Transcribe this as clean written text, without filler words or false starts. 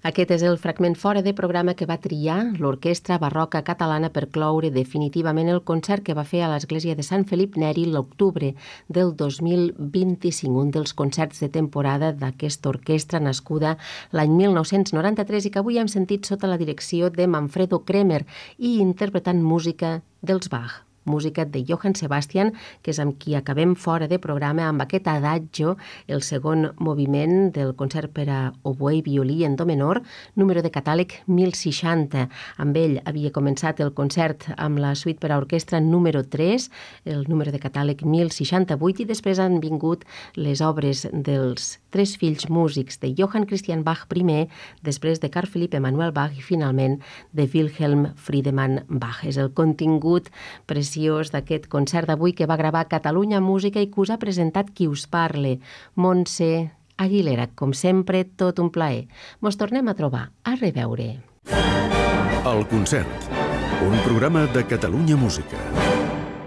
Aquest és el fragment fora de programa que va triar l'Orquestra Barroca Catalana per cloure definitivament el concert que va fer a l'Església de Sant Felip Neri l'octubre del 2025, un dels concerts de temporada d'aquesta orquestra nascuda l'any 1993 i que avui hem sentit sota la direcció de Manfredo Kremer i interpretant música dels Bach. Música de Johann Sebastian, que és amb qui acabem fora de programa amb aquest adagio, el segon moviment del concert per a oboè i violí en do menor, número de catàleg 1060. Amb ell havia començat el concert amb la suite per a orquestra número 3, el número de catàleg 1068, i després han vingut les obres dels tres fills músics de Johann Christian Bach primer, després de Carl Philipp Emanuel Bach i finalment de Wilhelm Friedemann Bach. És el contingut preciós d'aquest concert d'avui que va gravar Catalunya Música i que us ha presentat qui us parle, Montse Aguilera. Com sempre, tot un plaer. Mos tornem a trobar. A reveure. El concert, un programa de Catalunya Música.